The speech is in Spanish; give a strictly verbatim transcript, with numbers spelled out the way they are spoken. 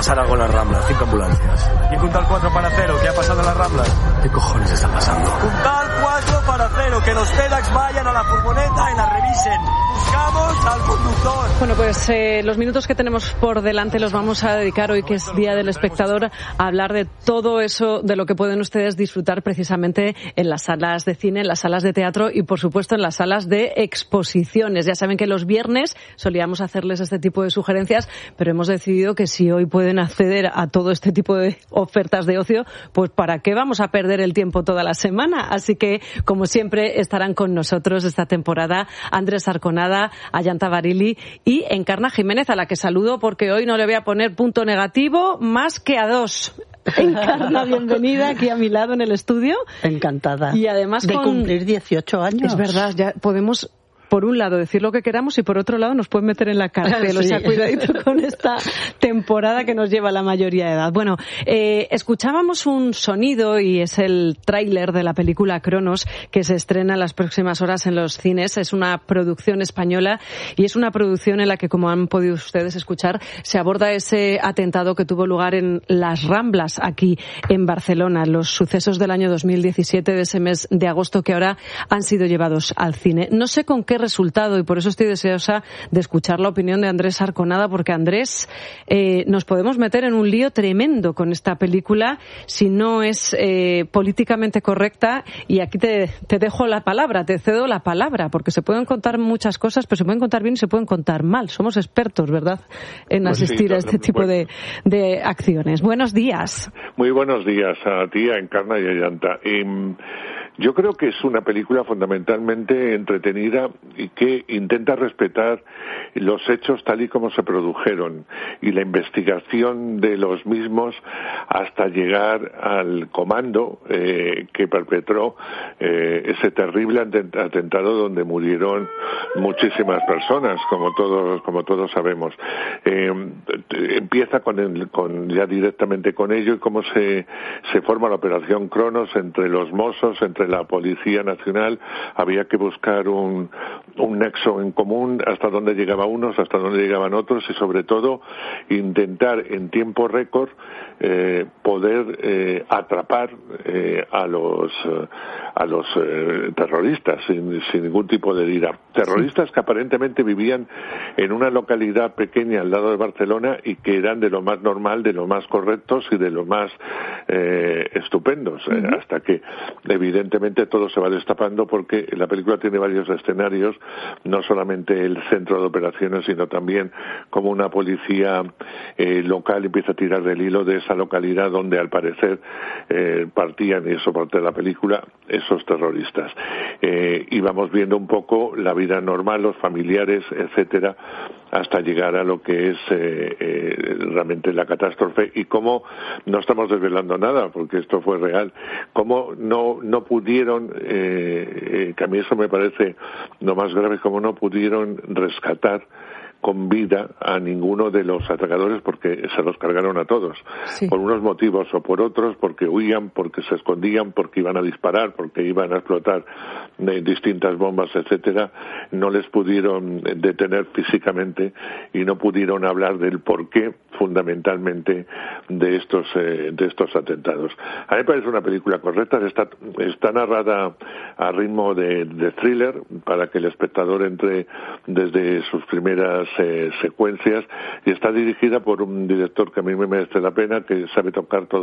pasar algo en las Ramblas. Cinco ambulancias. Y puntal cuatro para cero. ¿Qué ha pasado en las Ramblas? ¿Qué cojones está pasando? Puntal cuatro para cero. Que los TEDx vayan a la furgoneta y la revisen. Buscamos al conductor. Bueno, pues eh, los minutos que tenemos por delante los vamos a dedicar hoy, que es Día del Espectador, a hablar de todo eso de lo que pueden ustedes disfrutar precisamente en las salas de cine, en las salas de teatro y, por supuesto, en las salas de exposiciones. Ya saben que los viernes solíamos hacerles este tipo de sugerencias, pero hemos decidido que si hoy pueden acceder a todo este tipo de ofertas de ocio, pues ¿para qué vamos a perder el tiempo toda la semana? Así que, como siempre, estarán con nosotros esta temporada Andrés Arconada, Ayanta Barili y Encarna Jiménez, a la que saludo porque hoy no le voy a poner punto negativo más que a dos. Encarna, bienvenida aquí a mi lado en el estudio. Encantada. Y además de con... cumplir dieciocho años. Es verdad, ya podemos... por un lado decir lo que queramos y por otro lado nos pueden meter en la cárcel. Sí. O sea, cuidadito con esta temporada que nos lleva a la mayoría de edad. Bueno, eh, escuchábamos un sonido y es el tráiler de la película Cronos, que se estrena en las próximas horas en los cines. Es una producción española y es una producción en la que, como han podido ustedes escuchar, se aborda ese atentado que tuvo lugar en las Ramblas, aquí en Barcelona, los sucesos del año dos mil diecisiete, de ese mes de agosto, que ahora han sido llevados al cine. No sé con qué resultado, y por eso estoy deseosa de escuchar la opinión de Andrés Arconada, porque Andrés, eh, nos podemos meter en un lío tremendo con esta película si no es eh, políticamente correcta, y aquí te, te dejo la palabra, te cedo la palabra, porque se pueden contar muchas cosas, pero se pueden contar bien y se pueden contar mal. Somos expertos, ¿verdad?, en asistir pues sí, a este tipo bueno. de, de acciones. Buenos días. Muy buenos días a ti, a Encarna y a Ayanta. Eh, Yo creo que es una película fundamentalmente entretenida y que intenta respetar los hechos tal y como se produjeron y la investigación de los mismos hasta llegar al comando eh, que perpetró eh, ese terrible atentado donde murieron muchísimas personas, como todos como todos sabemos. Eh, empieza con, el, con ya directamente con ello y cómo se se forma la operación Cronos entre los Mossos, entre la Policía Nacional. Había que buscar un, un nexo en común, hasta dónde llegaban unos, hasta dónde llegaban otros, y sobre todo intentar en tiempo récord eh, poder eh, atrapar eh, a los eh, a los eh, terroristas sin, sin ningún tipo de ira. Terroristas que aparentemente vivían en una localidad pequeña al lado de Barcelona y que eran de lo más normal, de lo más correctos y de lo más eh, estupendos, eh, uh-huh. hasta que evidentemente todo se va destapando, porque la película tiene varios escenarios, no solamente el centro de operaciones, sino también como una policía eh, local empieza a tirar del hilo de esa localidad donde al parecer eh, partían, y eso parte de la película, esos terroristas. Eh, y vamos viendo un poco la vida normal, los familiares, etcétera, hasta llegar a lo que es eh, eh, realmente la catástrofe, y cómo no estamos desvelando nada, porque esto fue real, cómo no no pudieron, eh, eh, que a mí eso me parece lo más grave, cómo no pudieron rescatar con vida a ninguno de los atacadores, porque se los cargaron a todos, sí. por unos motivos o por otros, porque huían, porque se escondían, porque iban a disparar, porque iban a explotar eh, distintas bombas, etcétera. No les pudieron detener físicamente y no pudieron hablar del porqué fundamentalmente de estos eh, de estos atentados. A mí me parece una película correcta, está, está narrada a ritmo de, de thriller, para que el espectador entre desde sus primeras Eh, secuencias, y está dirigida por un director que a mí me merece la pena, que sabe tocar todo